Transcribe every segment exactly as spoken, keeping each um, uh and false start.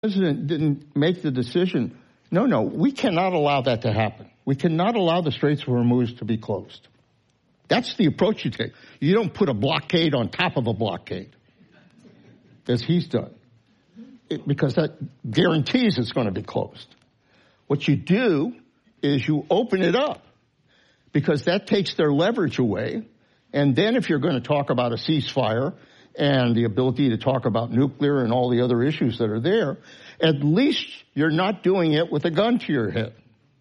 The president didn't make the decision. No, no, we cannot allow that to happen. We cannot allow the Straits of Hormuz to be closed. That's the approach you take. You don't put a blockade on top of a blockade, as he's done, it, because that guarantees it's going to be closed. What you do is you open it up, because that takes their leverage away. And then if you're going to talk about a ceasefire and the ability to talk about nuclear and all the other issues that are there, at least you're not doing it with a gun to your head.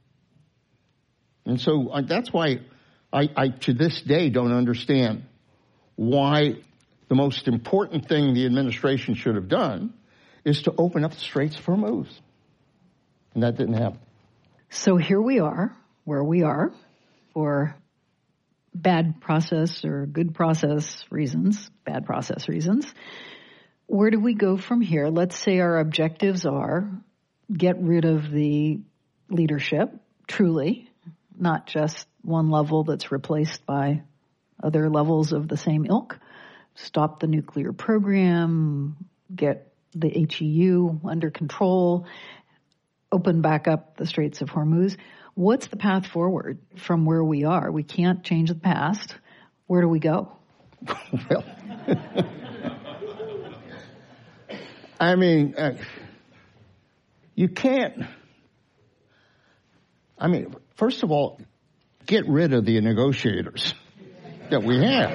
And so uh, that's why I, I, to this day, don't understand why the most important thing the administration should have done is to open up the Straits of Hormuz. And that didn't happen. So here we are, where we are, for bad process or good process reasons, bad process reasons. Where do we go from here? Let's say our objectives are get rid of the leadership, truly, not just one level that's replaced by other levels of the same ilk, stop the nuclear program, get the H E U under control, open back up the Straits of Hormuz. What's the path forward from where we are? We can't change the past. Where do we go? Well, I mean, uh, you can't. I mean, first of all, get rid of the negotiators that we have.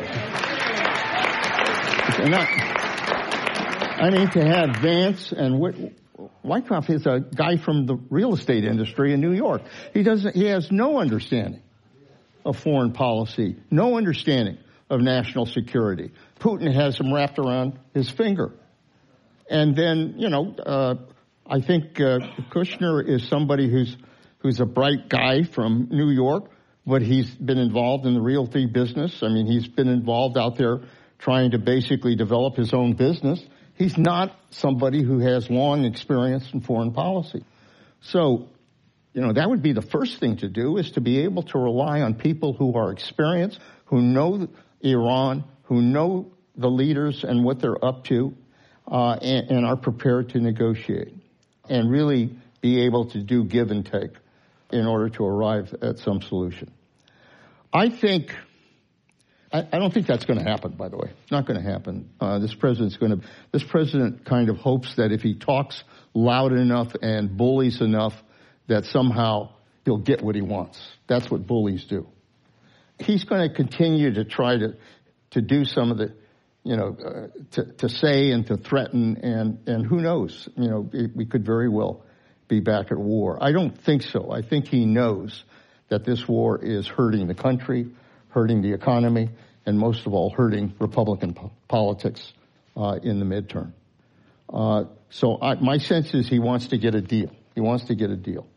Not, I mean, to have Vance and Whit- Wyckoff is a guy from the real estate industry in New York. He doesn't. He has no understanding of foreign policy, no understanding of national security. Putin has him wrapped around his finger. And then, you know, uh, I think uh, Kushner is somebody who's who's a bright guy from New York, but he's been involved in the realty business. I mean, he's been involved out there trying to basically develop his own business. He's not somebody who has long experience in foreign policy. So, you know, that would be the first thing to do, is to be able to rely on people who are experienced, who know Iran, who know the leaders and what they're up to, uh, and, and are prepared to negotiate and really be able to do give and take in order to arrive at some solution. I think... I don't think that's going to happen, by the way. It's not going to happen. Uh, this president's going to, this president kind of hopes that if he talks loud enough and bullies enough, that somehow he'll get what he wants. That's what bullies do. He's going to continue to try to, to do some of the, you know, uh, to, to say and to threaten, and, and who knows, you know, it, we could very well be back at war. I don't think so. I think he knows that this war is hurting the country, hurting the economy, and most of all, hurting Republican po- politics uh, in the midterm. Uh, so I, my sense is he wants to get a deal. He wants to get a deal.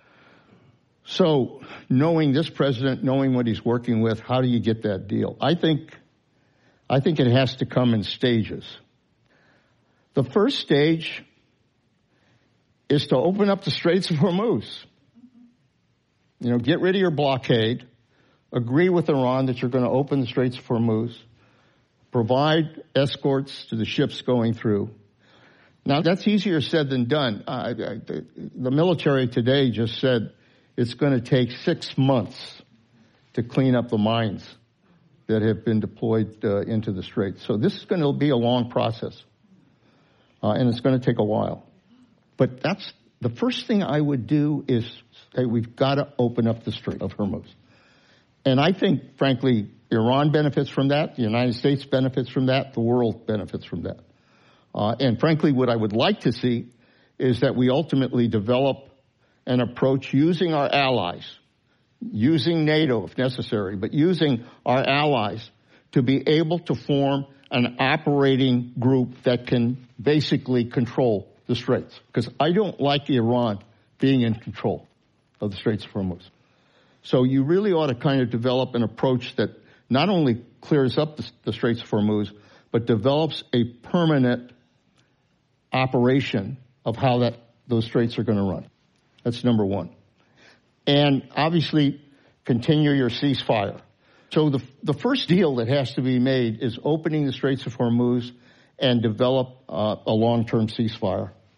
So knowing this president, knowing what he's working with, how do you get that deal? I think, I think it has to come in stages. The first stage is to open up the Straits of Hormuz. You know, get rid of your blockade. Agree with Iran that you're going to open the Straits of Hormuz, provide escorts to the ships going through. Now, that's easier said than done. Uh, the, the military today just said it's going to take six months to clean up the mines that have been deployed uh, into the Straits. So this is going to be a long process, uh, and it's going to take a while. But that's the first thing I would do is say we've got to open up the Strait of Hormuz. And I think, frankly, Iran benefits from that. The United States benefits from that. The world benefits from that. Uh, and frankly, what I would like to see is that we ultimately develop an approach using our allies, using NATO if necessary, but using our allies to be able to form an operating group that can basically control the Straits. Because I don't like Iran being in control of the Straits of Hormuz. So you really ought to kind of develop an approach that not only clears up the, the Straits of Hormuz, but develops a permanent operation of how that those straits are going to run. That's number one. And obviously, continue your ceasefire. So the the first deal that has to be made is opening the Straits of Hormuz and develop uh, a long-term ceasefire.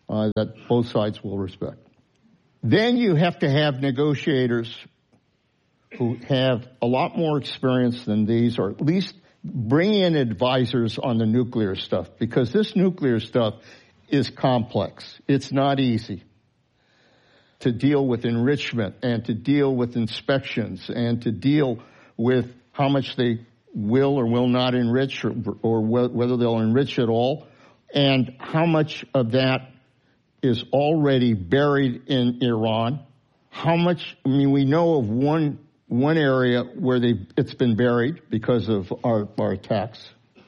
uh, that both sides will respect. Then you have to have negotiators who have a lot more experience than these, or at least bring in advisors on the nuclear stuff, because this nuclear stuff is complex. It's not easy to deal with enrichment and to deal with inspections and to deal with how much they will or will not enrich, or, or whether they'll enrich at all, and how much of that is already buried in Iran. How much, I mean, we know of one one area where they it's been buried because of our, our attacks.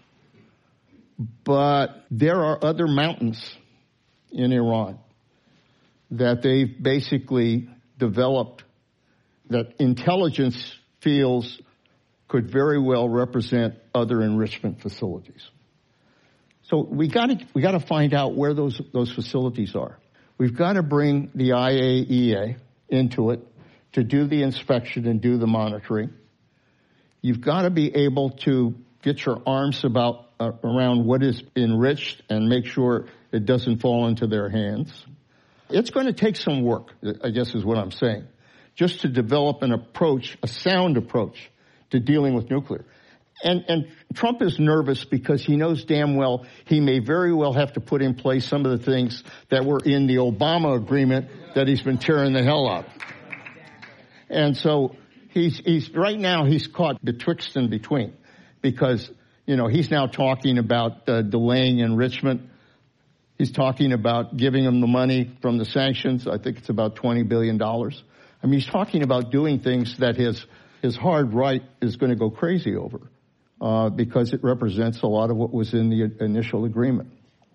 But there are other mountains in Iran that they've basically developed that intelligence feels could very well represent other enrichment facilities. So we got to we got to find out where those those facilities are. We've got to bring the I A E A into it to do the inspection and do the monitoring. You've got to be able to get your arms about uh, around what is enriched and make sure it doesn't fall into their hands. It's going to take some work, I guess is what I'm saying, just to develop an approach, a sound approach to dealing with nuclear. And, and Trump is nervous because he knows damn well he may very well have to put in place some of the things that were in the Obama agreement that he's been tearing the hell out. And so he's, he's, right now he's caught betwixt and between because, you know, he's now talking about uh, delaying enrichment. He's talking about giving them the money from the sanctions. I think it's about twenty billion dollars. I mean, he's talking about doing things that his, his hard right is going to go crazy over, uh, because it represents a lot of what was in the initial agreement.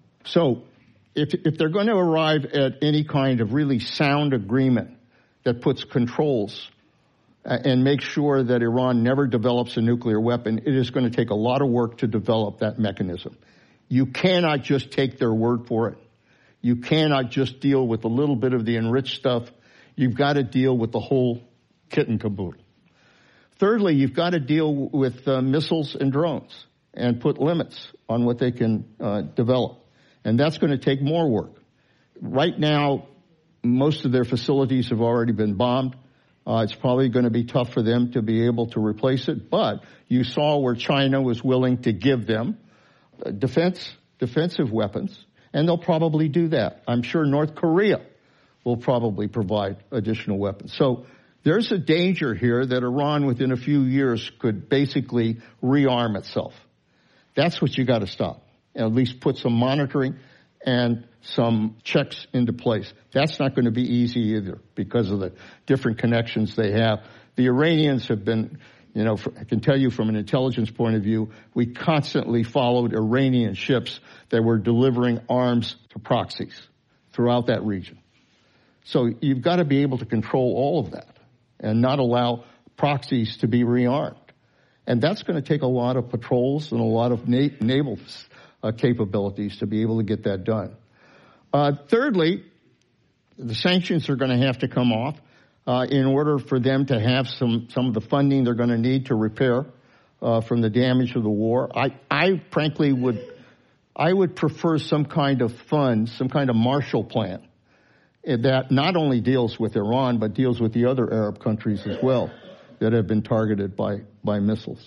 So if, if they're going to arrive at any kind of really sound agreement that puts controls uh, and makes sure that Iran never develops a nuclear weapon, it is going to take a lot of work to develop that mechanism. You cannot just take their word for it. You cannot just deal with a little bit of the enriched stuff. You've got to deal with the whole kit and caboodle. Thirdly, you've got to deal with uh, missiles and drones and put limits on what they can uh, develop. And that's going to take more work. Right now, most of their facilities have already been bombed. Uh, it's probably going to be tough for them to be able to replace it. But you saw where China was willing to give them uh, defense, defensive weapons, and they'll probably do that. I'm sure North Korea will probably provide additional weapons. So there's a danger here that Iran within a few years could basically rearm itself. That's what you got to stop, and at least put some monitoring and some checks into place. That's not going to be easy either because of the different connections they have. The Iranians have been, you know, I can tell you from an intelligence point of view, we constantly followed Iranian ships that were delivering arms to proxies throughout that region. So you've got to be able to control all of that and not allow proxies to be rearmed. And that's going to take a lot of patrols and a lot of na- naval uh, capabilities to be able to get that done. Uh, thirdly, the sanctions are going to have to come off uh, in order for them to have some, some of the funding they're going to need to repair uh, from the damage of the war. I, I frankly would, I would prefer some kind of fund, some kind of Marshall Plan that not only deals with Iran, but deals with the other Arab countries as well that have been targeted by, by missiles.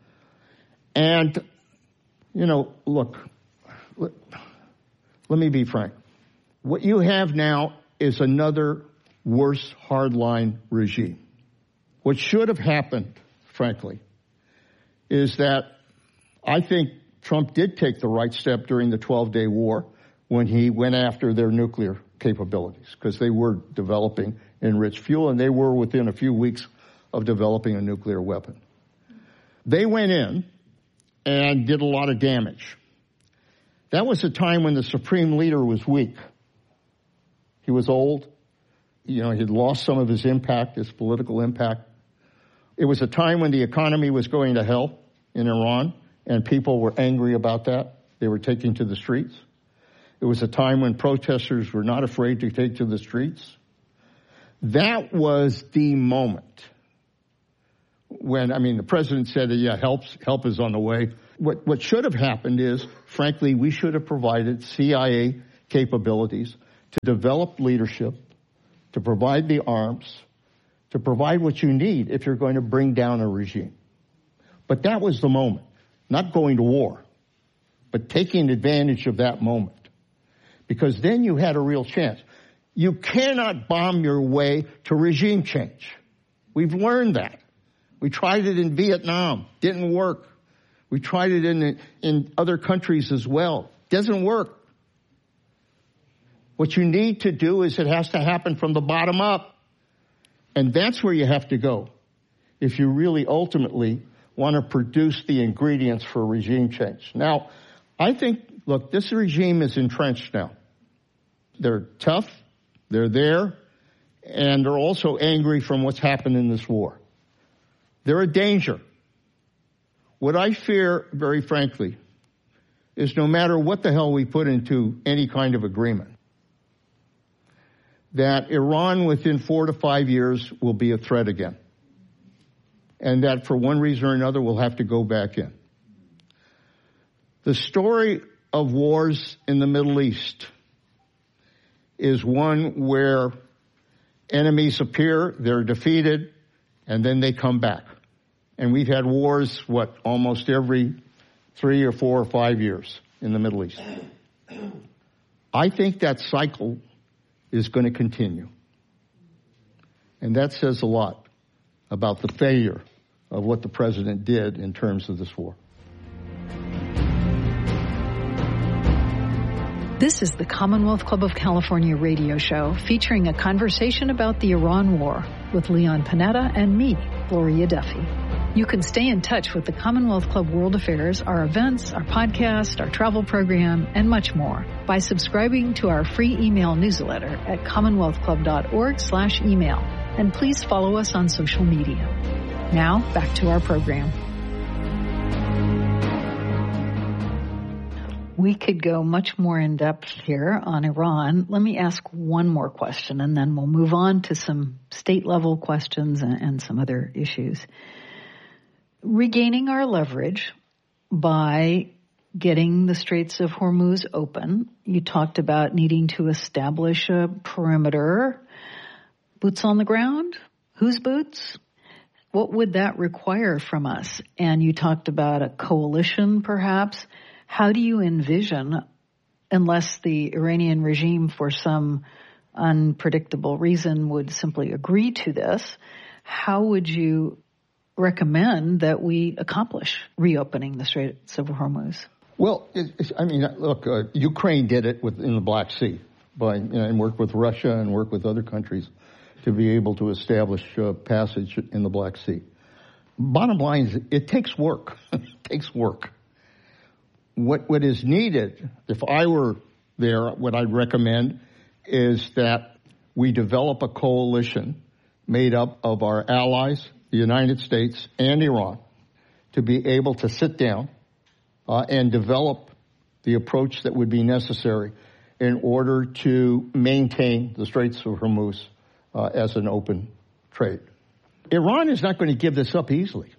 And, you know, look, let, let me be frank. What you have now is another worse hardline regime. What should have happened, frankly, is that I think Trump did take the right step during the twelve-day war when he went after their nuclear capabilities, because they were developing enriched fuel, and they were within a few weeks of developing a nuclear weapon. They went in and did a lot of damage. That was a time when the supreme leader was weak. He was old. You know, he had lost some of his impact, his political impact. It was a time when the economy was going to hell in Iran, and people were angry about that. They were taking to the streets. It was a time when protesters were not afraid to take to the streets. That was the moment when, I mean, the president said, yeah, helps, help is on the way. What, what should have happened is, frankly, we should have provided C I A capabilities to develop leadership, to provide the arms, to provide what you need if you're going to bring down a regime. But that was the moment, not going to war, but taking advantage of that moment. Because then you had a real chance. You cannot bomb your way to regime change. We've learned that. We tried it in Vietnam. Didn't work. We tried it in, in other countries as well. Doesn't work. What you need to do is it has to happen from the bottom up. And that's where you have to go if you really ultimately want to produce the ingredients for regime change. Now, I think, look, this regime is entrenched now. They're tough, they're there, and they're also angry from what's happened in this war. They're a danger. What I fear, very frankly, is no matter what the hell we put into any kind of agreement, that Iran within four to five years will be a threat again. And that for one reason or another we'll have to go back in. The story of wars in the Middle East is one where enemies appear, they're defeated, and then they come back. And we've had wars, what, almost every three or four or five years in the Middle East. I think that cycle is going to continue. And that says a lot about the failure of what the president did in terms of this war. This is the Commonwealth Club of California radio show featuring a conversation about the Iran war with Leon Panetta and me, Gloria Duffy. You can stay in touch with the Commonwealth Club World Affairs, our events, our podcast, our travel program, and much more by subscribing to our free email newsletter at commonwealthclub.org slash email. And please follow us on social media. Now, back to our program. We could go much more in depth here on Iran. Let me ask one more question, and then we'll move on to some state-level questions and, and some other issues. Regaining our leverage by getting the Straits of Hormuz open, you talked about needing to establish a perimeter. Boots on the ground? Whose boots? What would that require from us? And you talked about a coalition, perhaps. How do you envision, unless the Iranian regime for some unpredictable reason would simply agree to this, how would you recommend that we accomplish reopening the Straits of Hormuz? Well, it's, I mean, look, uh, Ukraine did it with, in the Black Sea by, you know, and worked with Russia and worked with other countries to be able to establish uh, passage in the Black Sea. Bottom line is it takes work. It takes work. What what is needed, if I were there, what I'd recommend is that we develop a coalition made up of our allies, the United States and Iran, to be able to sit down uh, and develop the approach that would be necessary in order to maintain the Straits of Hormuz uh, as an open trade. Iran is not going to give this up easily.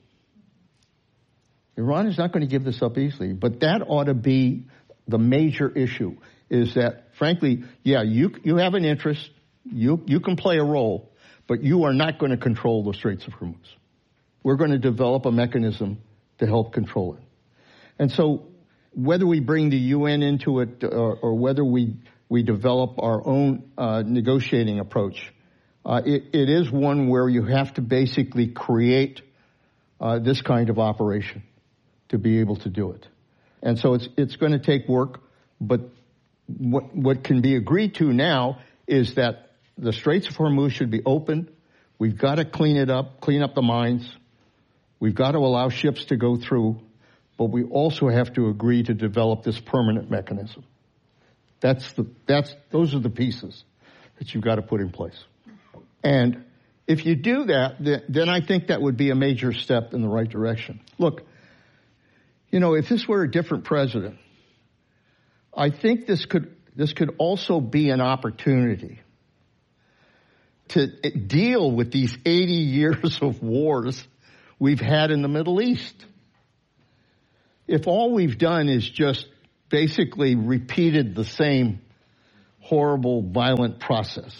Iran is not going to give this up easily, but that ought to be the major issue, is that, frankly, yeah, you you have an interest, you you can play a role, but you are not going to control the Straits of Hormuz. We're going to develop a mechanism to help control it. And so whether we bring the U N into it or, or whether we, we develop our own uh, negotiating approach, uh, it, it is one where you have to basically create uh, this kind of operation to be able to do it. And so it's it's going to take work, but what what can be agreed to now is that the Straits of Hormuz should be open. We've got to clean it up, clean up the mines. We've got to allow ships to go through, but we also have to agree to develop this permanent mechanism. That's the that's those are the pieces that you've got to put in place. And if you do that, then I think that would be a major step in the right direction. Look, you know, if this were a different president, I think this could this could also be an opportunity to deal with these eighty years of wars we've had in the Middle East. If all we've done is just basically repeated the same horrible, violent process,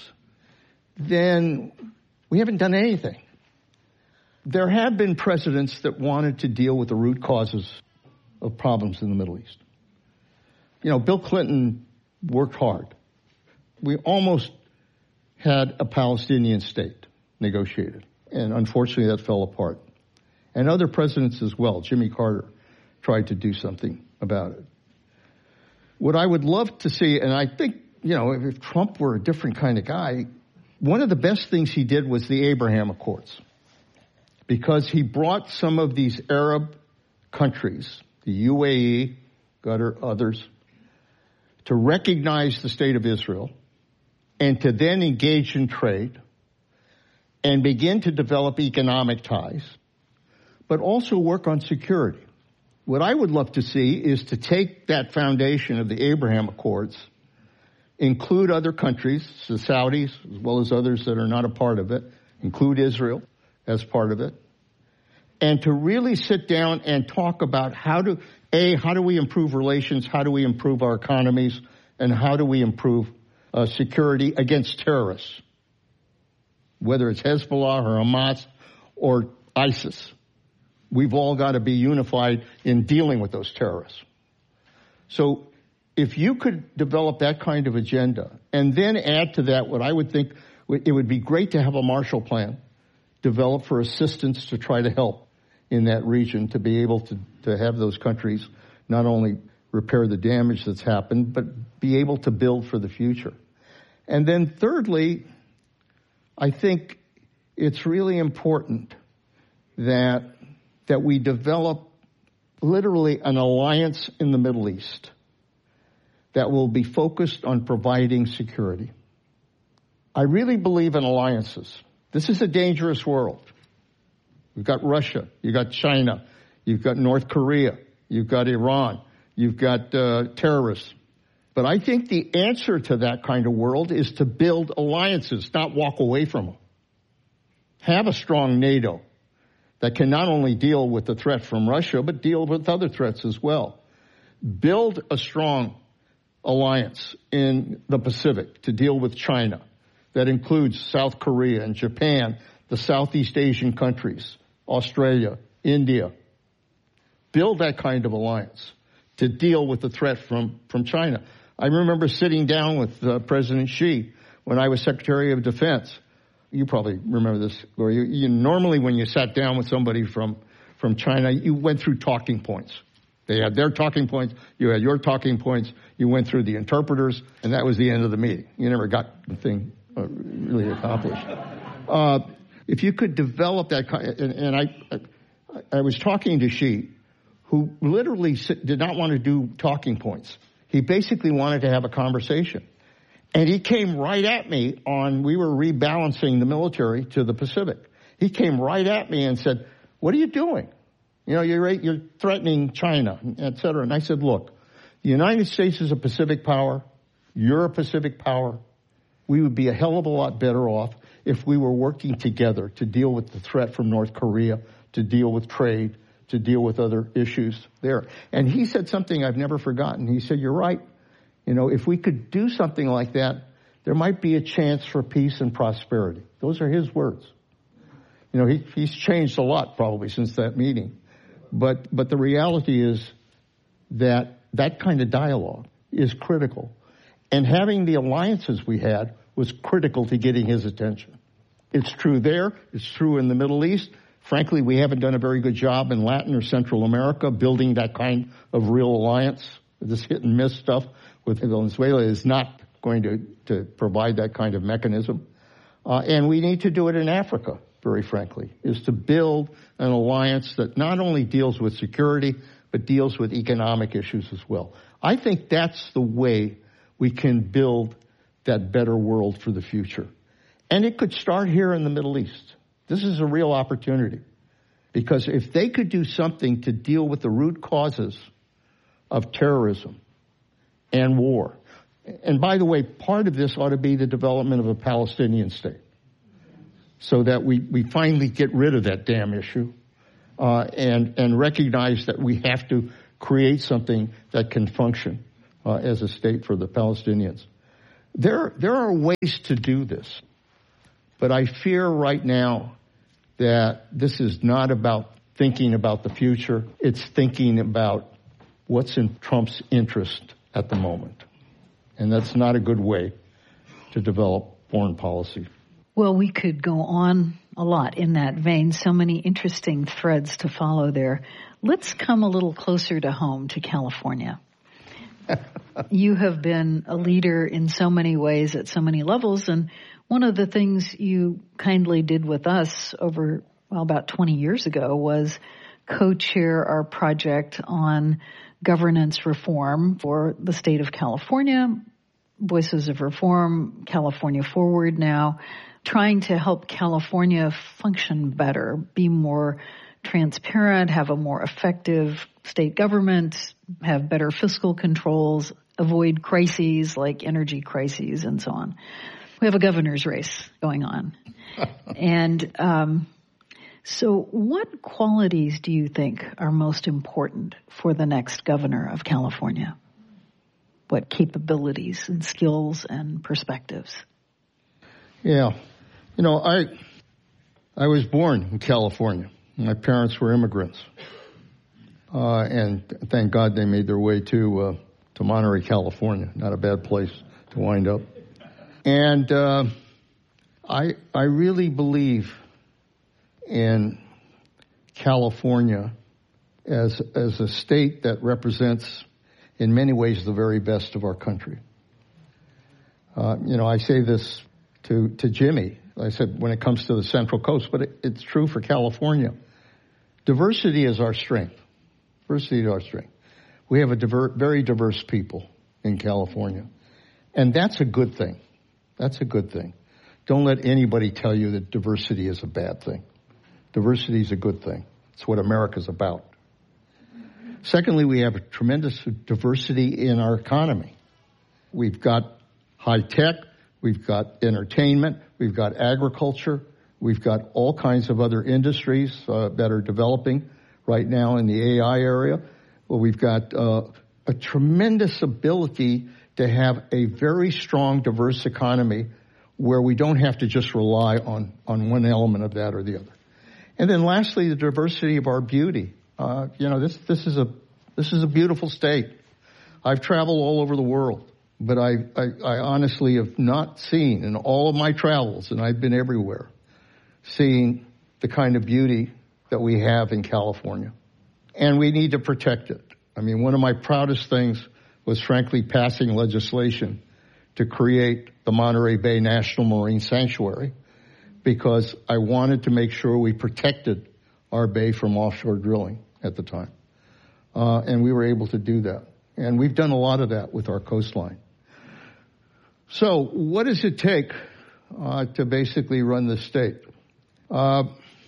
then we haven't done anything. There have been presidents that wanted to deal with the root causes of problems in the Middle East. You know, Bill Clinton worked hard. We almost had a Palestinian state negotiated, and unfortunately that fell apart. And other presidents as well. Jimmy Carter tried to do something about it. What I would love to see, and I think, you know, if Trump were a different kind of guy, one of the best things he did was the Abraham Accords, because he brought some of these Arab countries, the U A E, Qatar, others, to recognize the state of Israel and to then engage in trade and begin to develop economic ties, but also work on security. What I would love to see is to take that foundation of the Abraham Accords, include other countries, the Saudis, as well as others that are not a part of it, include Israel as part of it, and to really sit down and talk about how to, A, how do we improve relations, how do we improve our economies, and how do we improve uh, security against terrorists, whether it's Hezbollah or Hamas or ISIS. We've all got to be unified in dealing with those terrorists. So if you could develop that kind of agenda and then add to that what I would think, it would be great to have a Marshall Plan developed for assistance to try to help in that region, to be able to, to have those countries not only repair the damage that's happened, but be able to build for the future. And then thirdly, I think it's really important that that we develop literally an alliance in the Middle East that will be focused on providing security. I really believe in alliances. This is a dangerous world. You've got Russia, you've got China, you've got North Korea, you've got Iran, you've got uh, terrorists. But I think the answer to that kind of world is to build alliances, not walk away from them. Have a strong NATO that can not only deal with the threat from Russia, but deal with other threats as well. Build a strong alliance in the Pacific to deal with China that includes South Korea and Japan, the Southeast Asian countries, Australia, India. Build that kind of alliance to deal with the threat from, from China. I remember sitting down with uh, President Xi when I was Secretary of Defense. You probably remember this, or you, you normally when you sat down with somebody from, from China, you went through talking points. They had their talking points, you had your talking points, you went through the interpreters, and that was the end of the meeting. You never got the thing uh, really accomplished. Uh, if you could develop that kind, and, and I, I, I was talking to Xi, who literally did not want to do talking points. He basically wanted to have a conversation. And he came right at me on, we were rebalancing the military to the Pacific. He came right at me and said, what are you doing? You know, you're, you're threatening China, et cetera. And I said, look, the United States is a Pacific power. You're a Pacific power. We would be a hell of a lot better off if we were working together to deal with the threat from North Korea, to deal with trade, to deal with other issues there. And he said something I've never forgotten. He said, you're right. You know, if we could do something like that, there might be a chance for peace and prosperity. Those are his words. You know, he, he's changed a lot probably since that meeting. But, but the reality is that that kind of dialogue is critical. And having the alliances we had was critical to getting his attention. It's true there. It's true in the Middle East. Frankly, we haven't done a very good job in Latin or Central America building that kind of real alliance. This hit and miss stuff with Venezuela is not going to, to provide that kind of mechanism. Uh, and we need to do it in Africa, very frankly, is to build an alliance that not only deals with security, but deals with economic issues as well. I think that's the way we can build that better world for the future. And it could start here in the Middle East. This is a real opportunity. Because if they could do something to deal with the root causes of terrorism and war. And by the way, part of this ought to be the development of a Palestinian state so that we, we finally get rid of that damn issue uh, and, and recognize that we have to create something that can function uh, as a state for the Palestinians. There, there are ways to do this. But I fear right now that this is not about thinking about the future. It's thinking about what's in Trump's interest at the moment. And that's not a good way to develop foreign policy. Well, we could go on a lot in that vein. So many interesting threads to follow there. Let's come a little closer to home, to California. You have been a leader in so many ways at so many levels, and one of the things you kindly did with us over, well, about twenty years ago was co-chair our project on governance reform for the state of California, Voices of Reform, California Forward now, trying to help California function better, be more transparent, have a more effective state government, have better fiscal controls, avoid crises like energy crises and so on. We have a governor's race going on. and um, so what qualities do you think are most important for the next governor of California? What capabilities and skills and perspectives? Yeah. You know, I I was born in California. My parents were immigrants. Uh, and thank God they made their way to uh, to Monterey, California. Not a bad place to wind up. And uh, I I really believe in California as as a state that represents, in many ways, the very best of our country. Uh, you know, I say this to to Jimmy. I said when it comes to the Central Coast, but it, it's true for California. Diversity is our strength. Diversity is our strength. We have a diver, very diverse people in California, and that's a good thing. That's a good thing. Don't let anybody tell you that diversity is a bad thing. Diversity is a good thing. It's what America's about. Secondly, we have a tremendous diversity in our economy. We've got high tech, we've got entertainment, we've got agriculture, we've got all kinds of other industries uh, that are developing right now in the A I area. Well, we've got uh, a tremendous ability to have a very strong, diverse economy where we don't have to just rely on, on one element of that or the other. And then lastly, the diversity of our beauty. Uh, you know, this this is a this is a beautiful state. I've traveled all over the world, but I, I, I honestly have not seen in all of my travels, and I've been everywhere, seeing the kind of beauty that we have in California. And we need to protect it. I mean, one of my proudest things was frankly passing legislation to create the Monterey Bay National Marine Sanctuary, because I wanted to make sure we protected our bay from offshore drilling at the time. Uh, and we were able to do that. And we've done a lot of that with our coastline. So what does it take uh, to basically run this state? Uh,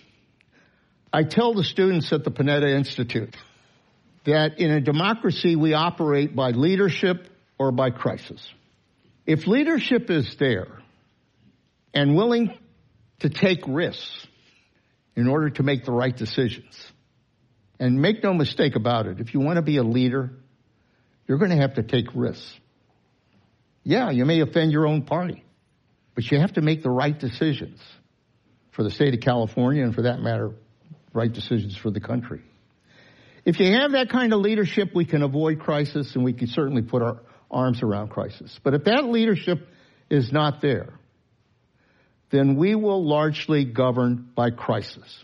I tell the students at the Panetta Institute that in a democracy we operate by leadership or by crisis. If leadership is there and willing to take risks in order to make the right decisions, and make no mistake about it, if you want to be a leader, you're going to have to take risks. Yeah, you may offend your own party, but you have to make the right decisions for the state of California and, for that matter, right decisions for the country. If you have that kind of leadership, we can avoid crisis, and we can certainly put our arms around crisis. But if that leadership is not there, then we will largely govern by crisis.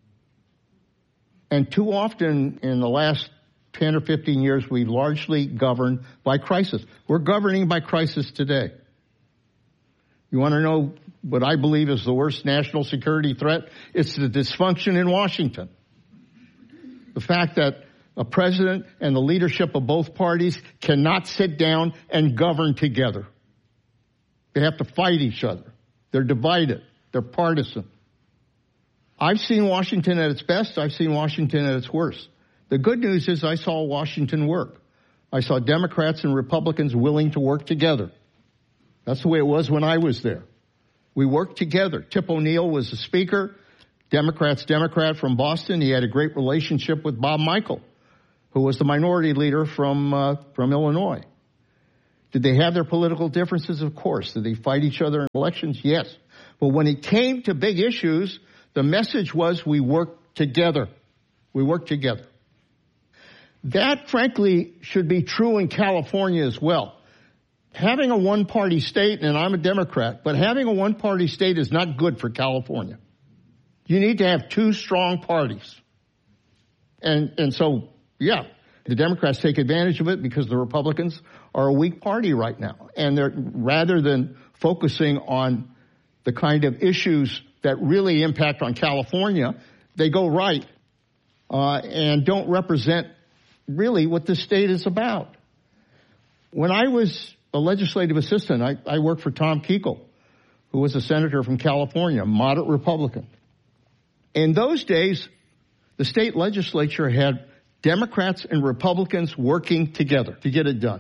And too often in the last ten or fifteen years, we largely govern by crisis. We're governing by crisis today. You want to know what I believe is the worst national security threat? It's the dysfunction in Washington. The fact that a president and the leadership of both parties cannot sit down and govern together. They have to fight each other. They're divided. They're partisan. I've seen Washington at its best. I've seen Washington at its worst. The good news is I saw Washington work. I saw Democrats and Republicans willing to work together. That's the way it was when I was there. We worked together. Tip O'Neill was the speaker. Democrats, Democrat from Boston. He had a great relationship with Bob Michel, who was the minority leader from uh, from Illinois. Did they have their political differences? Of course. Did they fight each other in elections? Yes. But when it came to big issues, the message was we work together. We work together. That, frankly, should be true in California as well. Having a one-party state, and I'm a Democrat, but having a one-party state is not good for California. You need to have two strong parties. And, and so, yeah, the Democrats take advantage of it because the Republicans are a weak party right now. And they're, rather than focusing on the kind of issues that really impact on California, they go right uh, and don't represent really what the state is about. When I was a legislative assistant, I, I worked for Tom Kuechel, who was a senator from California, a moderate Republican. In those days, the state legislature had Democrats and Republicans working together to get it done.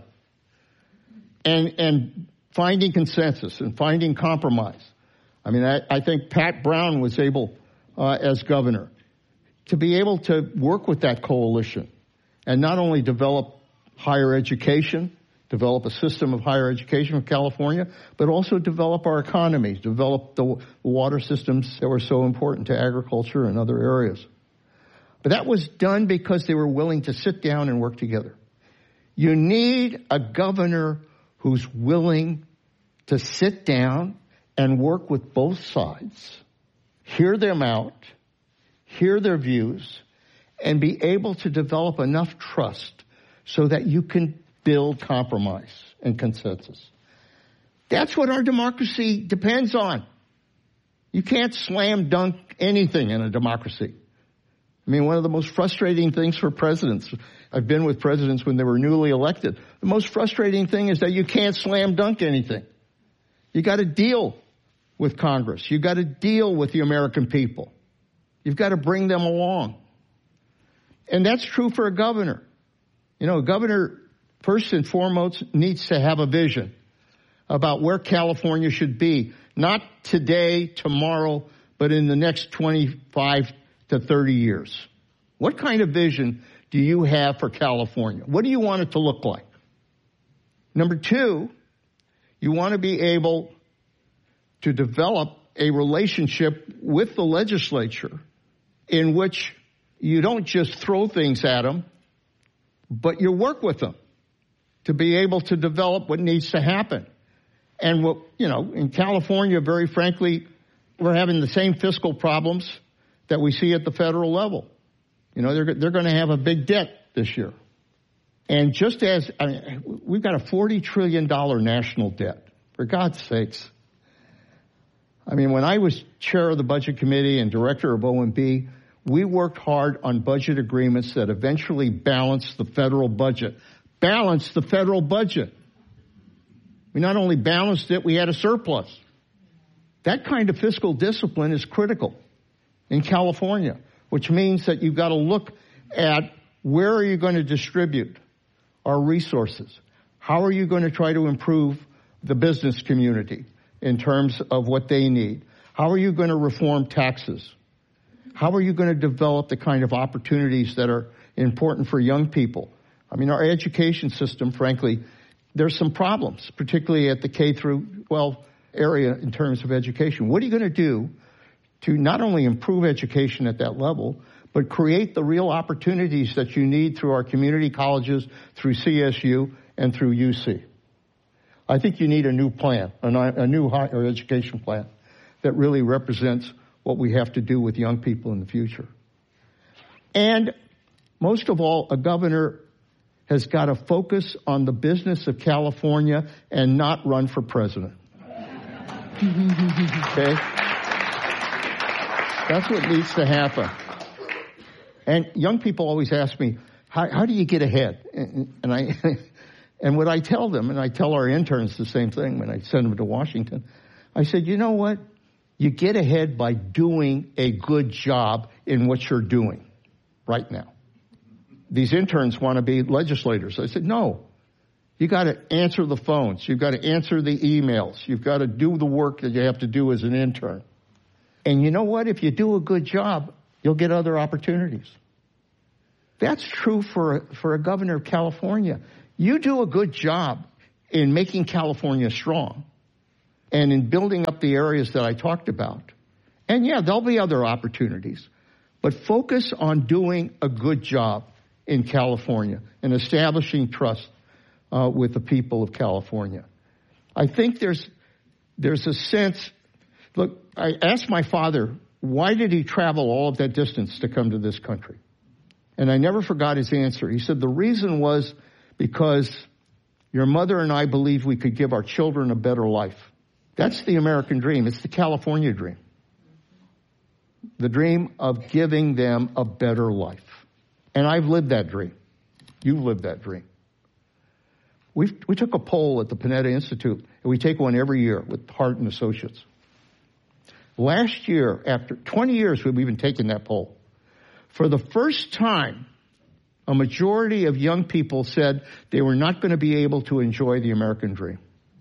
And, and finding consensus and finding compromise. I mean, I, I think Pat Brown was able, uh, as governor, to be able to work with that coalition and not only develop higher education, develop a system of higher education for California, but also develop our economy, develop the water systems that were so important to agriculture and other areas. But that was done because they were willing to sit down and work together. You need a governor who's willing to sit down and work with both sides, hear them out, hear their views, and be able to develop enough trust so that you can build compromise and consensus. That's what our democracy depends on. You can't slam dunk anything in a democracy. I mean, one of the most frustrating things for presidents, I've been with presidents when they were newly elected, the most frustrating thing is that you can't slam dunk anything. You got to deal with Congress. You got to deal with the American people. You've got to bring them along. And that's true for a governor. You know, a governor, first and foremost, needs to have a vision about where California should be, not today, tomorrow, but in the next twenty-five to thirty years. What kind of vision do you have for California? What do you want it to look like? Number two, you want to be able to develop a relationship with the legislature in which you don't just throw things at them, but you work with them to be able to develop what needs to happen. And what, you know, in California, very frankly, we're having the same fiscal problems that we see at the federal level. You know, they're, they're going to have a big debt this year. And just as, I mean, we've got a forty trillion dollars national debt, for God's sakes. I mean, when I was chair of the Budget Committee and director of O M B, we worked hard on budget agreements that eventually balanced the federal budget. Balanced the federal budget. We not only balanced it, we had a surplus. That kind of fiscal discipline is critical in California, which means that you've got to look at where are you going to distribute our resources? How are you going to try to improve the business community in terms of what they need? How are you going to reform taxes? How are you going to develop the kind of opportunities that are important for young people? I mean, our education system, frankly, there's some problems, particularly at the K through twelve area in terms of education. What are you going to do to not only improve education at that level, but create the real opportunities that you need through our community colleges, through C S U, and through U C? I think you need a new plan, a new higher education plan that really represents what we have to do with young people in the future. And most of all, a governor has got to focus on the business of California and not run for president. Okay? That's what needs to happen. And young people always ask me, how, how do you get ahead? And, and I, and what I tell them, and I tell our interns the same thing when I send them to Washington, I said, you know what? You get ahead by doing a good job in what you're doing right now. These interns want to be legislators. I said, no. You got to answer the phones. You've got to answer the emails. You've got to do the work that you have to do as an intern. And you know what? If you do a good job, you'll get other opportunities. That's true for, for a governor of California. You do a good job, in making California strong and in building up the areas that I talked about. And yeah, there'll be other opportunities, but focus on doing a good job in California and establishing trust uh, with the people of California. I think there's there's a sense, look, I asked my father, why did he travel all of that distance to come to this country? And I never forgot his answer. He said, the reason was because your mother and I believed we could give our children a better life. That's the American dream. It's the California dream. The dream of giving them a better life. And I've lived that dream. You've lived that dream. We've, we took a poll at the Panetta Institute, and we take one every year with Hart and Associates. Last year, after twenty years we've been taking that poll, for the first time, a majority of young people said they were not going to be able to enjoy the American dream.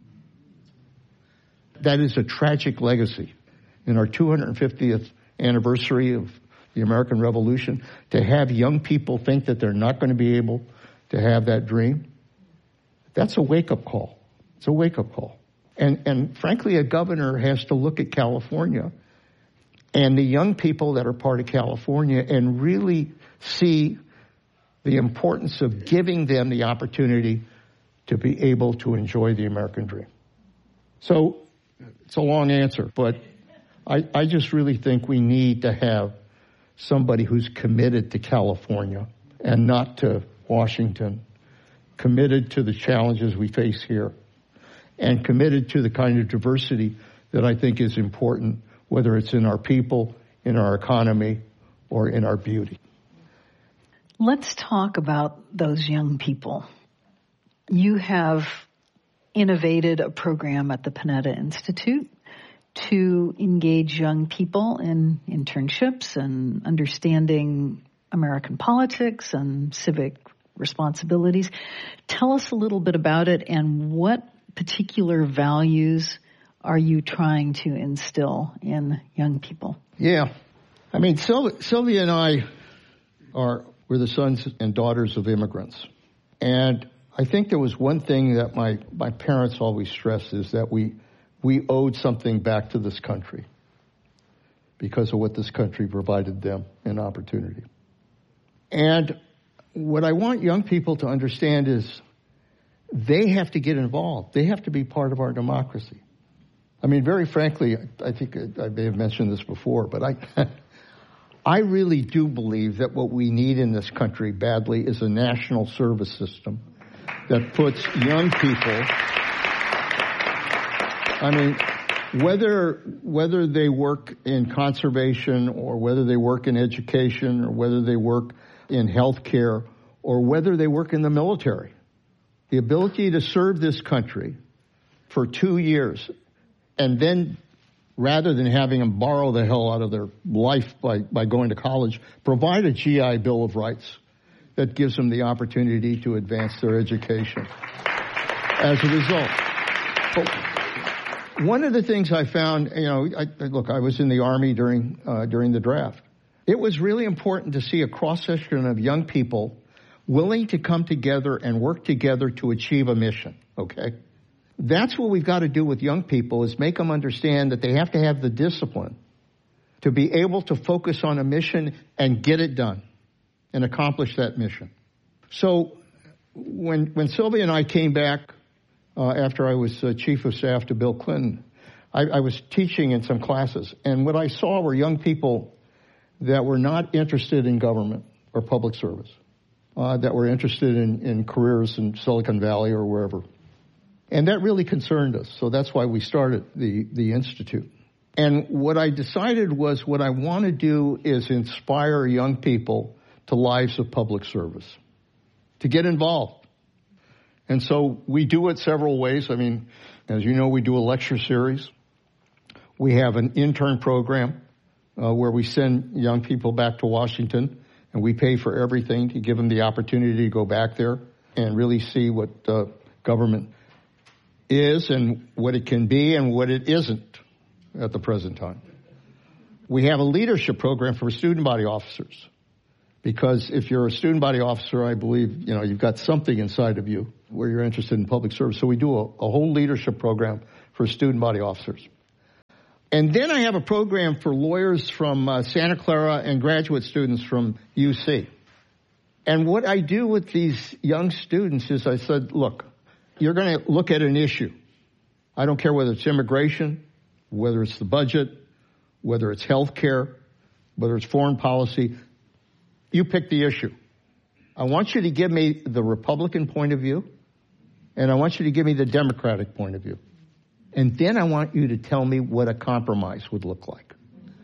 That is a tragic legacy in our two hundred fiftieth anniversary of the American Revolution, to have young people think that they're not going to be able to have that dream. That's a wake-up call. It's a wake-up call. And, and frankly, a governor has to look at California and the young people that are part of California and really see the importance of giving them the opportunity to be able to enjoy the American dream. So it's a long answer, but I, I just really think we need to have somebody who's committed to California and not to Washington, committed to the challenges we face here, and committed to the kind of diversity that I think is important, whether it's in our people, in our economy, or in our beauty. Let's talk about those young people. You have innovated a program at the Panetta Institute to engage young people in internships and understanding American politics and civic responsibilities. Tell us a little bit about it, and what particular values are you trying to instill in young people? Yeah. I mean, Sylvia, Sylvia and I are, we're the sons and daughters of immigrants. And I think there was one thing that my, my parents always stressed, is that we, we owed something back to this country because of what this country provided them in opportunity. And what I want young people to understand is they have to get involved. They have to be part of our democracy. I mean, very frankly, I think I may have mentioned this before, but I, I really do believe that what we need in this country badly is a national service system that puts young people, I mean, whether whether they work in conservation or whether they work in education or whether they work in health care or whether they work in the military, the ability to serve this country for two years and then, rather than having them borrow the hell out of their life by, by going to college, provide a G I Bill of Rights that gives them the opportunity to advance their education as a result. But one of the things I found, you know, I, look, I was in the Army during uh, during the draft. It was really important to see a cross-section of young people willing to come together and work together to achieve a mission, okay? That's what we've got to do with young people, is make them understand that they have to have the discipline to be able to focus on a mission and get it done and accomplish that mission. So when when Sylvia and I came back uh, after I was uh, chief of staff to Bill Clinton, I, I was teaching in some classes, and what I saw were young people that were not interested in government or public service, uh, that were interested in, in careers in Silicon Valley or wherever. And that really concerned us, so that's why we started the, the Institute. And what I decided was, what I want to do is inspire young people to lives of public service, to get involved. And so we do it several ways. I mean, as you know, we do a lecture series. We have an intern program uh, where we send young people back to Washington, and we pay for everything to give them the opportunity to go back there and really see what uh, government is and what it can be and what it isn't at the present time. We have a leadership program for student body officers Because if you're a student body officer, I believe, you know, you've got something inside of you where you're interested in public service. So we do a, a whole leadership program for student body officers. And then I have a program for lawyers from uh, Santa Clara and graduate students from U C. And what I do with these young students is I said, look, you're going to look at an issue. I don't care whether it's immigration, whether it's the budget, whether it's health care, whether it's foreign policy. You pick the issue. I want you to give me the Republican point of view, and I want you to give me the Democratic point of view. And then I want you to tell me what a compromise would look like.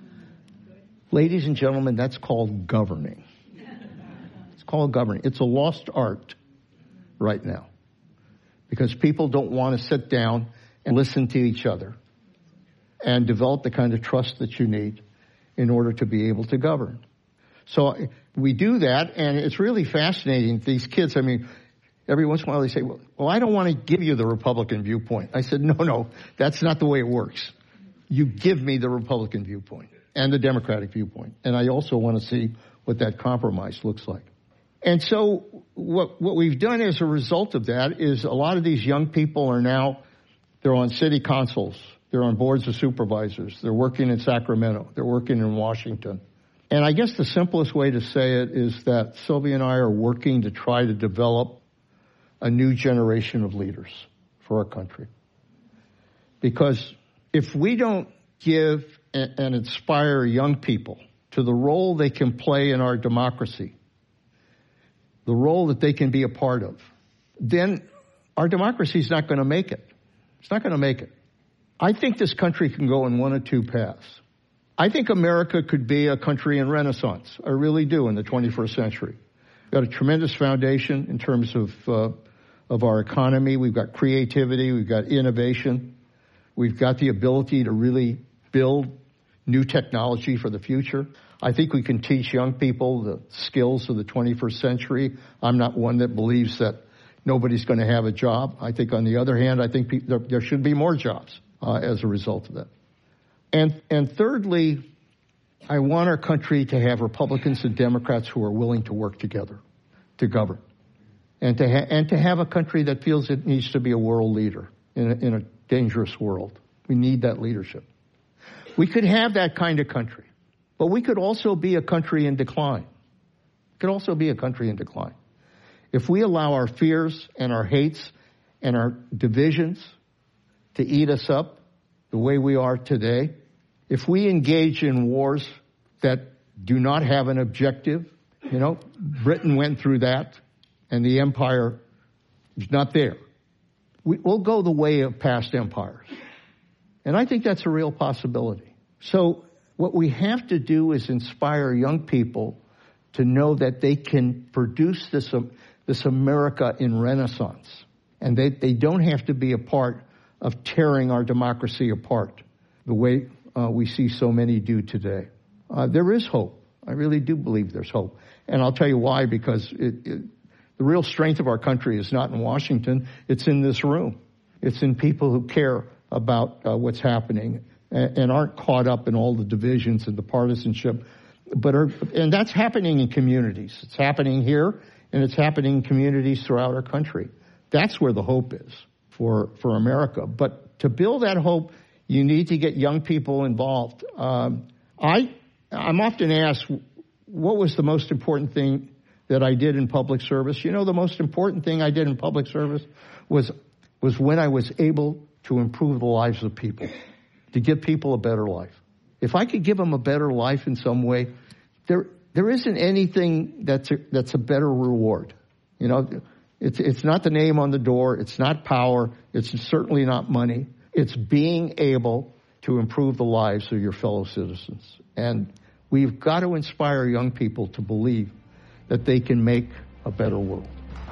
Ladies and gentlemen, that's called governing. It's called governing. It's a lost art right now because people don't want to sit down and listen to each other and develop the kind of trust that you need in order to be able to govern. So we do that, and it's really fascinating. These kids, I mean, every once in a while they say, well, well, I don't want to give you the Republican viewpoint. I said, no, no, that's not the way it works. You give me the Republican viewpoint and the Democratic viewpoint. And I also want to see what that compromise looks like. And so what, what we've done as a result of that is a lot of these young people are now, they're on city councils. They're on boards of supervisors. They're working in Sacramento. They're working in Washington. And I guess the simplest way to say it is that Sylvia and I are working to try to develop a new generation of leaders for our country. Because if we don't give and inspire young people to the role they can play in our democracy, the role that they can be a part of, then our democracy is not going to make it. It's not going to make it. I think this country can go in one of two paths. I think America could be a country in Renaissance. I really do in the twenty-first century. We've got a tremendous foundation in terms of uh, of our economy. We've got creativity. We've got innovation. We've got the ability to really build new technology for the future. I think we can teach young people the skills of the twenty-first century. I'm not one that believes that nobody's going to have a job. I think, on the other hand, I think pe- there, there should be more jobs uh, as a result of that. And, and thirdly, I want our country to have Republicans and Democrats who are willing to work together to govern, and to ha- and to have a country that feels it needs to be a world leader in a, in a dangerous world. We need that leadership. We could have that kind of country, but we could also be a country in decline. We could also be a country in decline if we allow our fears and our hates and our divisions to eat us up the way we are today. If we engage in wars that do not have an objective, you know, Britain went through that and the empire is not there. We, we'll go the way of past empires. And I think that's a real possibility. So what we have to do is inspire young people to know that they can produce this, um, this America in Renaissance. And they, they don't have to be a part of tearing our democracy apart the way uh, we see so many do today. Uh, there is hope. I really do believe there's hope. And I'll tell you why, because it, it, the real strength of our country is not in Washington. It's in this room. It's in people who care about uh, what's happening and, and aren't caught up in all the divisions and the partisanship. But are, and that's happening in communities. It's happening here, and it's happening in communities throughout our country. That's where the hope is for, for America. But to build that hope, you need to get young people involved. Um, I, I'm often asked, what was the most important thing that I did in public service? You know, the most important thing I did in public service was, was when I was able to improve the lives of people, to give people a better life. If I could give them a better life in some way, there, there isn't anything that's a, that's a better reward. You know, it's, it's not the name on the door. It's not power. It's certainly not money. It's being able to improve the lives of your fellow citizens. And we've got to inspire young people to believe that they can make a better world.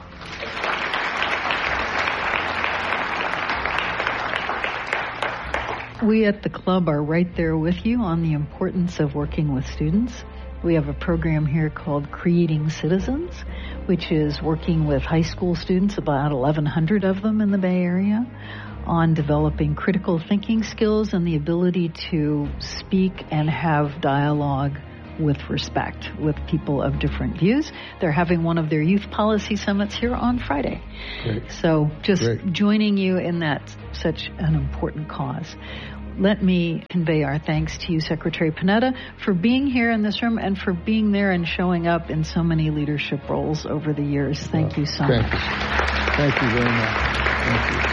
We at the club are right there with you on the importance of working with students. We have a program here called Creating Citizens, which is working with high school students, about eleven hundred of them in the Bay Area, on developing critical thinking skills and the ability to speak and have dialogue with respect with people of different views. They're having one of their youth policy summits here on Friday. Great. So just Great. joining you in that such an important cause. Let me convey our thanks to you, Secretary Panetta, for being here in this room and for being there and showing up in so many leadership roles over the years. Thank well, you so thank much. You. Thank you very much. Thank you.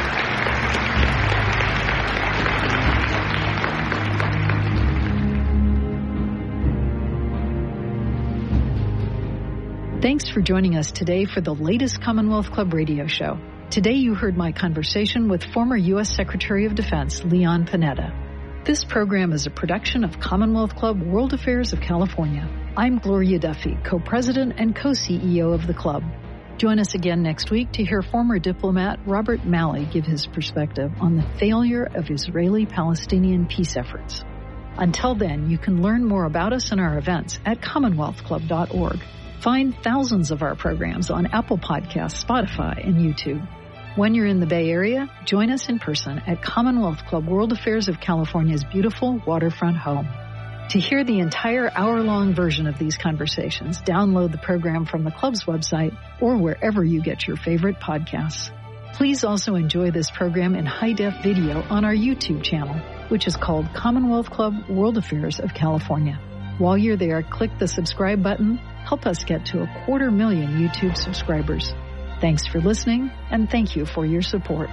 Thanks for joining us today for the latest Commonwealth Club radio show. Today you heard my conversation with former U S Secretary of Defense Leon Panetta. This program is a production of Commonwealth Club World Affairs of California. I'm Gloria Duffy, co-president and co-C E O of the club. Join us again next week to hear former diplomat Robert Malley give his perspective on the failure of Israeli-Palestinian peace efforts. Until then, you can learn more about us and our events at commonwealth club dot org. Find thousands of our programs on Apple Podcasts, Spotify, and YouTube. When you're in the Bay Area, join us in person at Commonwealth Club World Affairs of California's beautiful waterfront home. To hear the entire hour-long version of these conversations, download the program from the club's website or wherever you get your favorite podcasts. Please also enjoy this program in high-def video on our YouTube channel, which is called Commonwealth Club World Affairs of California. While you're there, click the subscribe button. Help us get to a quarter million YouTube subscribers. Thanks for listening, and thank you for your support.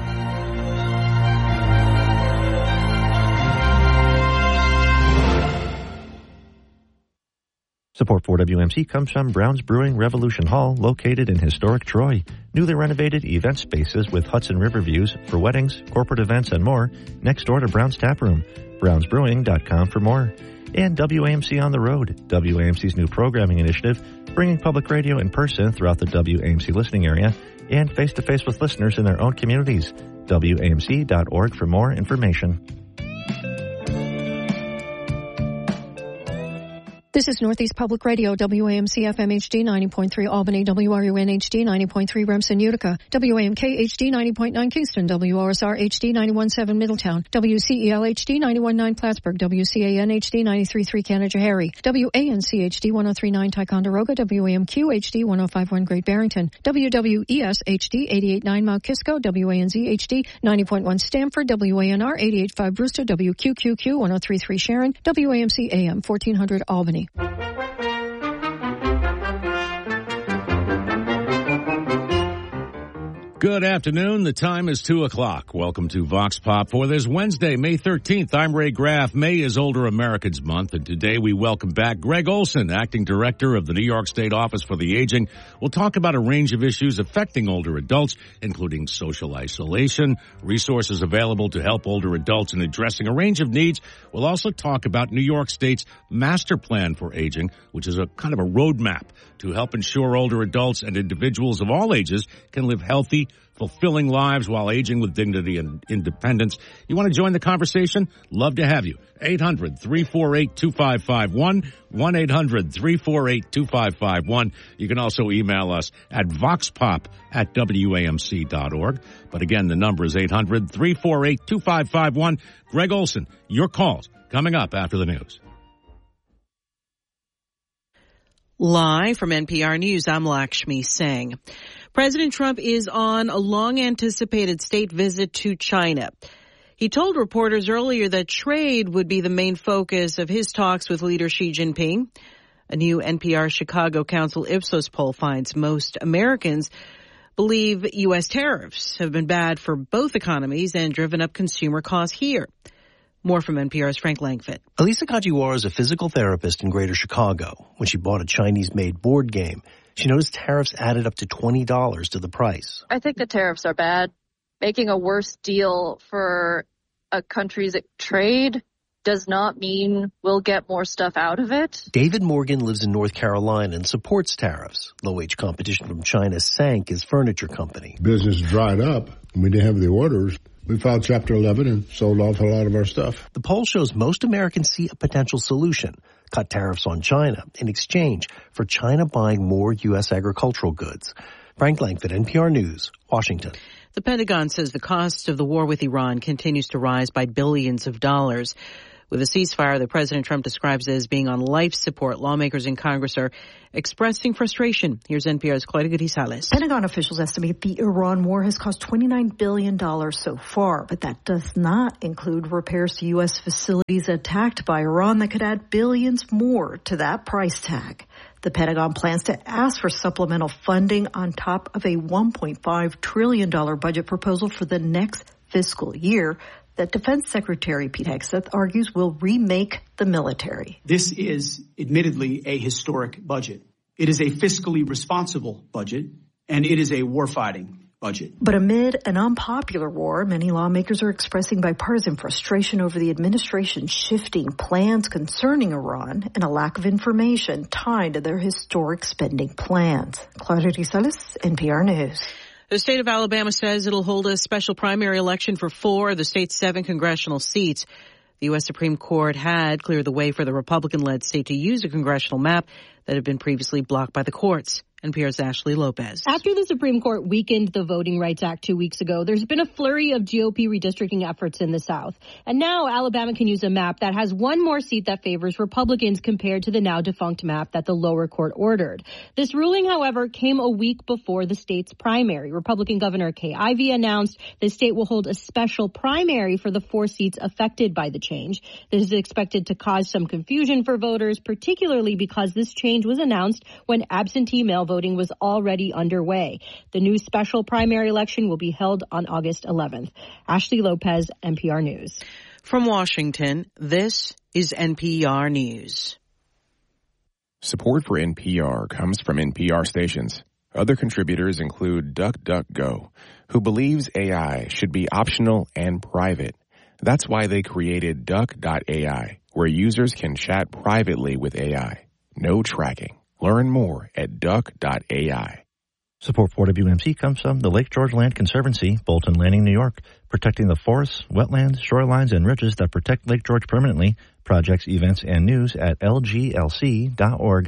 Support for W M C comes from Brown's Brewing Revolution Hall, located in historic Troy. Newly renovated event spaces with Hudson River views for weddings, corporate events, and more. Next door to Brown's Tap Room. browns brewing dot com for more. And W A M C on the Road, W A M C's new programming initiative, bringing public radio in person throughout the W A M C listening area and face-to-face with listeners in their own communities. W A M C dot org for more information. This is Northeast Public Radio, W A M C F M H D ninety point three Albany, W R U N H D ninety point three Remsen, Utica, W A M K H D ninety point nine Kingston, W R S R H D ninety-one point seven Middletown, W C E L H D ninety-one point nine Plattsburgh, W C A N H D ninety-three point three Canajoharie, W A N C H D one oh three point nine Ticonderoga, W A M Q H D one oh five point one Great Barrington, W W E S H D eighty-eight point nine Mount Kisco, W A N Z H D ninety point one Stamford, W A N R eighty-eight point five Brewster, W Q Q Q one oh three point three Sharon, W A M C A M fourteen hundred Albany. Good afternoon. The time is two o'clock. Welcome to Vox Pop for this Wednesday, May thirteenth. I'm Ray Graff. May is Older Americans Month, and today we welcome back Greg Olson, Acting Director of the New York State Office for the Aging. We'll talk about a range of issues affecting older adults, including social isolation, resources available to help older adults in addressing a range of needs. We'll also talk about New York State's Master Plan for Aging, which is a kind of a roadmap to help ensure older adults and individuals of all ages can live healthy, fulfilling lives while aging with dignity and independence. You want to join the conversation? Love to have you. eight hundred, three four eight, two five five one, one eight hundred, three four eight, two five five one. You can also email us at voxpop at W A M C dot org. But again, the number is eight hundred, three four eight, two five five one. Greg Olson, your calls coming up after the news. Live from N P R News, I'm Lakshmi Singh. President Trump is on a long-anticipated state visit to China. He told reporters earlier that trade would be the main focus of his talks with leader Xi Jinping. A new N P R Chicago Council Ipsos poll finds most Americans believe U S tariffs have been bad for both economies and driven up consumer costs here. More from N P R's Frank Langford. Elisa Kajiwara is a physical therapist in Greater Chicago. When she bought a Chinese-made board game, she noticed tariffs added up to twenty dollars to the price. I think the tariffs are bad. Making a worse deal for a country's trade does not mean we'll get more stuff out of it. David Morgan lives in North Carolina and supports tariffs. Low-wage competition from China sank his furniture company. Business dried up. We didn't have the orders. We filed Chapter eleven and sold off a lot of our stuff. The poll shows most Americans see a potential solution: cut tariffs on China in exchange for China buying more U S agricultural goods. Frank Langford, N P R News, Washington. The Pentagon says the cost of the war with Iran continues to rise by billions of dollars. With a ceasefire that President Trump describes as being on life support, lawmakers in Congress are expressing frustration. Here's N P R's Claudia Gutierrez. Pentagon officials estimate the Iran war has cost twenty-nine billion dollars so far, but that does not include repairs to U S facilities attacked by Iran that could add billions more to that price tag. The Pentagon plans to ask for supplemental funding on top of a one point five trillion dollars budget proposal for the next fiscal year that Defense Secretary Pete Hegseth argues will remake the military. This is admittedly a historic budget. It is a fiscally responsible budget, and it is a warfighting budget. But amid an unpopular war, many lawmakers are expressing bipartisan frustration over the administration's shifting plans concerning Iran and a lack of information tied to their historic spending plans. Claudia Gutierrez, N P R News. The state of Alabama says it'll hold a special primary election for four of the state's seven congressional seats. The U S Supreme Court had cleared the way for the Republican-led state to use a congressional map that had been previously blocked by the courts. N P R's Ashley Lopez. After the Supreme Court weakened the Voting Rights Act two weeks ago, there's been a flurry of G O P redistricting efforts in the South. And now Alabama can use a map that has one more seat that favors Republicans compared to the now defunct map that the lower court ordered. This ruling, however, came a week before the state's primary. Republican Governor Kay Ivey announced the state will hold a special primary for the four seats affected by the change. This is expected to cause some confusion for voters, particularly because this change was announced when absentee mail voting was already underway. The new special primary election will be held on August eleventh. Ashley Lopez, N P R News. From Washington, this is N P R News. Support for N P R comes from N P R stations. Other contributors include DuckDuckGo, who believes A I should be optional and private. That's why they created Duck dot A I, where users can chat privately with A I. No tracking. Learn more at Duck dot A I. Support for W M C comes from the Lake George Land Conservancy, Bolton Landing, New York, protecting the forests, wetlands, shorelines, and ridges that protect Lake George permanently. Projects, events, and news at L G L C dot org.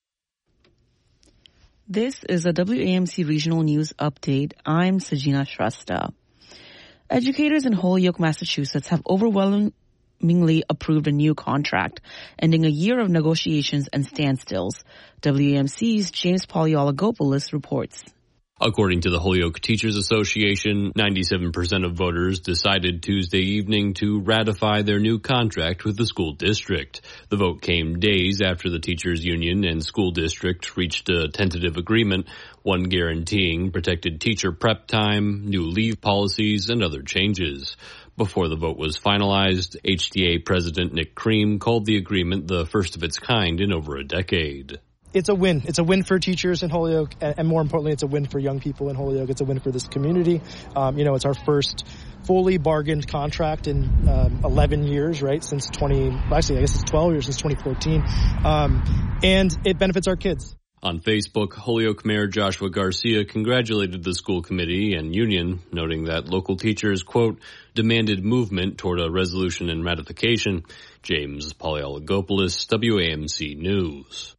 This is a W A M C Regional News Update. I'm Sajina Shrestha. Educators in Holyoke, Massachusetts have overwhelmingly approved a new contract, ending a year of negotiations and standstills. W A M C's James Polyologopoulos reports. According to the Holyoke Teachers Association, ninety-seven percent of voters decided Tuesday evening to ratify their new contract with the school district. The vote came days after the teachers union and school district reached a tentative agreement, one guaranteeing protected teacher prep time, new leave policies, and other changes. Before the vote was finalized, H D A President Nick Cream called the agreement the first of its kind in over a decade. It's a win. It's a win for teachers in Holyoke, and more importantly, it's a win for young people in Holyoke. It's a win for this community. Um, you know, it's our first fully bargained contract in um, eleven years, right, since twenty, actually, I guess it's twelve years, since twenty fourteen, um, and it benefits our kids. On Facebook, Holyoke Mayor Joshua Garcia congratulated the school committee and union, noting that local teachers, quote, demanded movement toward a resolution and ratification. James Polyologopoulos, W A M C News.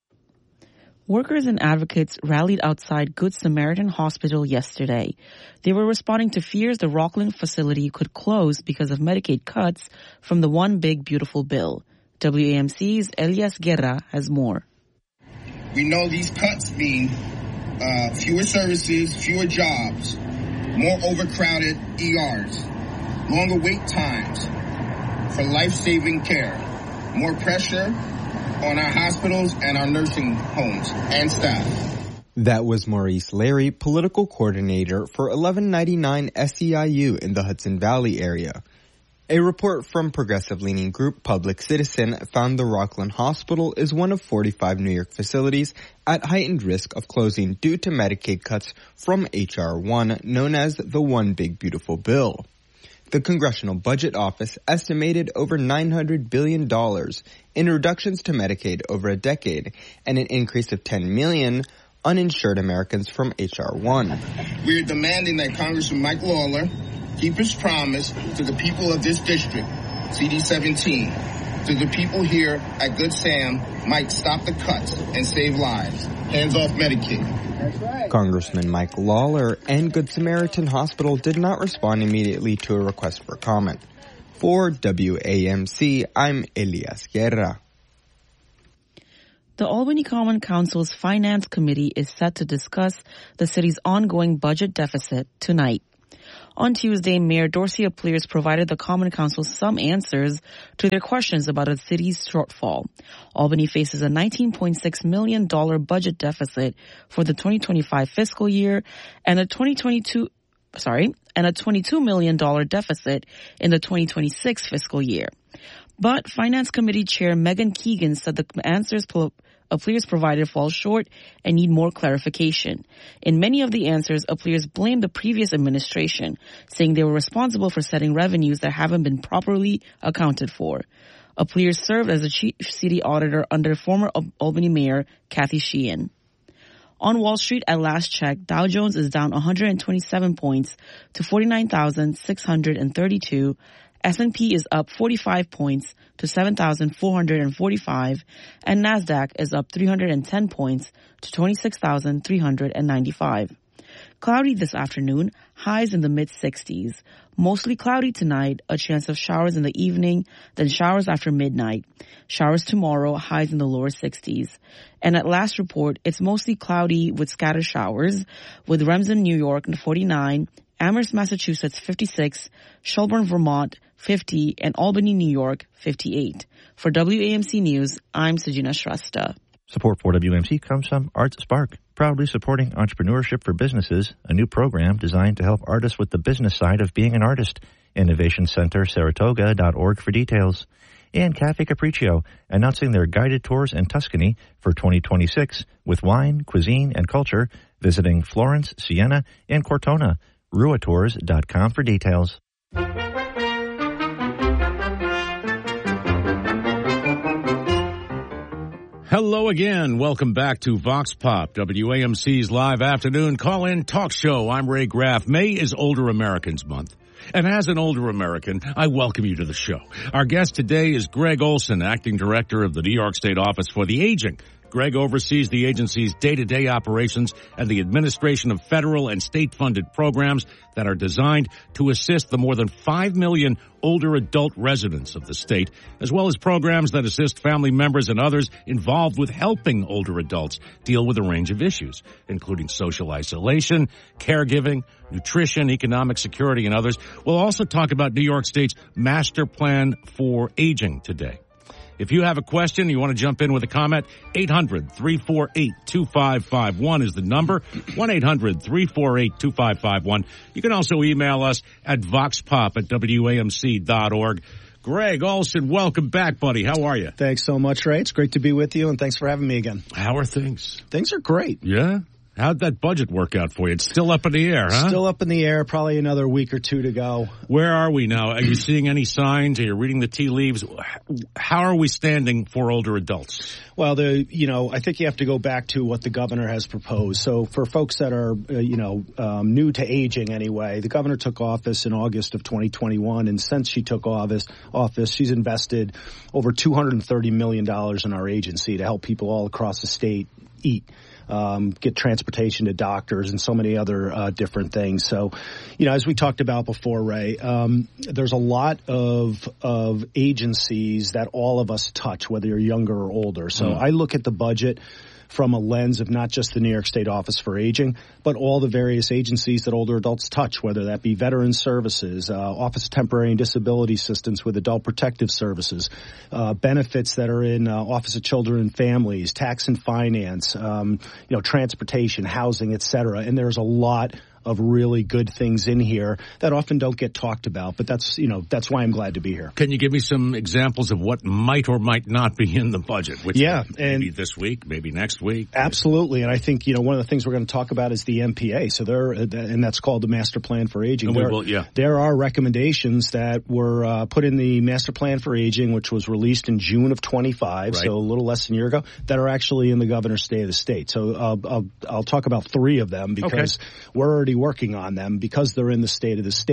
Workers and advocates rallied outside Good Samaritan Hospital yesterday. They were responding to fears the Rockland facility could close because of Medicaid cuts from the One Big Beautiful Bill. W A M C's Elias Guerra has more. We know these cuts mean uh, fewer services, fewer jobs, more overcrowded E Rs, longer wait times for life-saving care, more pressure on our hospitals and our nursing homes and staff. That was Maurice Larry, political coordinator for eleven ninety-nine S E I U in the Hudson Valley area. A report from progressive-leaning group Public Citizen found the Rockland Hospital is one of forty-five New York facilities at heightened risk of closing due to Medicaid cuts from H R one, known as the One Big Beautiful Bill. The Congressional Budget Office estimated over nine hundred billion dollars in reductions to Medicaid over a decade and an increase of ten million uninsured Americans from H R one. We're demanding that Congressman Mike Lawler keep his promise to the people of this district, C D seventeen, to the people here at Good Sam, might stop the cuts and save lives. Hands off Medicaid. That's right. Congressman Mike Lawler and Good Samaritan Hospital did not respond immediately to a request for comment. For W A M C, I'm Elias Guerra. The Albany Common Council's Finance Committee is set to discuss the city's ongoing budget deficit tonight. On Tuesday, Mayor Dorsey Apliers provided the Common Council some answers to their questions about the city's shortfall. Albany faces a nineteen point six million dollars budget deficit for the twenty twenty-five fiscal year and a twenty twenty-two, sorry, and a twenty-two million dollars deficit in the twenty twenty-six fiscal year. But Finance Committee Chair Megan Keegan said the answers Apliers provided fall short and need more clarification. In many of the answers, Apliers blamed the previous administration, saying they were responsible for setting revenues that haven't been properly accounted for. Apliers served as a chief city auditor under former Albany Mayor Kathy Sheehan. On Wall Street at last check, Dow Jones is down one hundred twenty-seven points to forty-nine thousand six hundred thirty-two. S and P is up forty-five points to seven thousand four hundred forty-five, and NASDAQ is up three hundred ten points to twenty-six thousand three hundred ninety-five. Cloudy this afternoon, highs in the mid-sixties. Mostly cloudy tonight, a chance of showers in the evening, then showers after midnight. Showers tomorrow, highs in the lower sixties. And at last report, it's mostly cloudy with scattered showers, with Remsen, New York, forty-nine, Amherst, Massachusetts, fifty-six, Shelburne, Vermont, fifty, and Albany, New York, fifty-eight. For W A M C News, I'm Sajina Shrestha. Support for W A M C comes from Arts Spark, proudly supporting entrepreneurship for businesses, a new program designed to help artists with the business side of being an artist. Innovation Center Saratoga dot org for details. And Cafe Capriccio, announcing their guided tours in Tuscany for twenty twenty-six with wine, cuisine, and culture, visiting Florence, Siena, and Cortona. Ruatours dot com for details. Hello again. Welcome back to Vox Pop, W A M C's live afternoon call-in talk show. I'm Ray Graff. May is Older Americans Month. And as an older American, I welcome you to the show. Our guest today is Greg Olson, Acting Director of the New York State Office for the Aging. Greg oversees the agency's day-to-day operations and the administration of federal and state-funded programs that are designed to assist the more than five million older adult residents of the state, as well as programs that assist family members and others involved with helping older adults deal with a range of issues, including social isolation, caregiving, nutrition, economic security, and others. We'll also talk about New York State's Master Plan for Aging today. If you have a question, you want to jump in with a comment, eight hundred, three four eight, two five five one is the number, one eight hundred, three four eight, two five five one. You can also email us at voxpop at W A M C dot org. Greg Olson, welcome back, buddy. How are you? Thanks so much, Ray. It's great to be with you, and thanks for having me again. How are things? Things are great. Yeah? How'd that budget work out for you? It's still up in the air, huh? Still up in the air. Probably another week or two to go. Where are we now? Are you seeing any signs? Are you reading the tea leaves? How are we standing for older adults? Well, the you know, I think you have to go back to what the governor has proposed. So for folks that are, uh, you know, um, new to aging anyway, the governor took office in August of twenty twenty-one. And since she took office, office she's invested over two hundred thirty million dollars in our agency to help people all across the state eat. Um, get transportation to doctors and so many other uh, different things. So, you know, as we talked about before, Ray, um, there's a lot of of agencies that all of us touch, whether you're younger or older. So mm. I look at the budget from a lens of not just the New York State Office for Aging, but all the various agencies that older adults touch, whether that be Veterans Services, uh, Office of Temporary and Disability Assistance with Adult Protective Services, uh, benefits that are in uh, Office of Children and Families, tax and finance, um, you know, transportation, housing, et cetera. And there's a lot of really good things in here that often don't get talked about, but that's, you know, that's why I'm glad to be here. Can you give me some examples of what might or might not be in the budget? Which yeah. Maybe and this week, maybe next week. Absolutely. And I think, you know, one of the things we're going to talk about is the M P A. So there, and that's called the Master Plan for Aging. And there, we will, yeah. there are recommendations that were uh, put in the Master Plan for Aging, which was released in June of twenty-five, right. So a little less than a year ago, that are actually in the governor's State of the State. So uh, I'll, I'll talk about three of them because okay. we're already working on them. Because they're in the state of the state,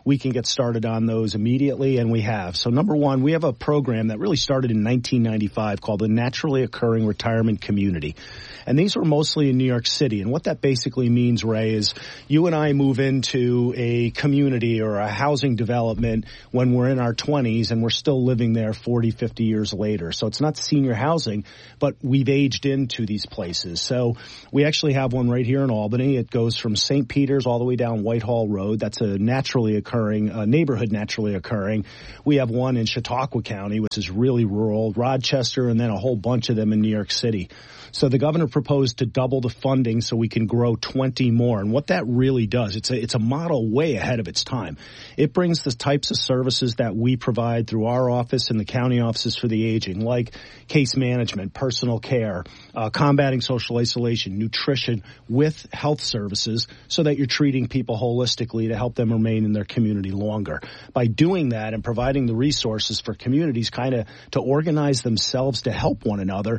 we can get started on those immediately, and we have. So number one, we have a program that really started in nineteen ninety-five called the Naturally Occurring Retirement Community. And these were mostly in New York City. And what that basically means, Ray, is you and I move into a community or a housing development when we're in our twenties and we're still living there forty, fifty years later. So it's not senior housing, but we've aged into these places. So we actually have one right here in Albany. It goes from Saint Peter's all the way down Whitehall Road. That's a naturally occurring, a neighborhood naturally occurring. We have one in Chautauqua County, which is really rural, Rochester, and then a whole bunch of them in New York City. So the governor proposed to double the funding so we can grow twenty more. And what that really does, it's a, it's a model way ahead of its time. It brings the types of services that we provide through our office and the county offices for the aging, like case management, personal care, uh, combating social isolation, nutrition, with health services so that you're treating people holistically to help them remain in their community longer. By doing that and providing the resources for communities kind of to organize themselves to help one another,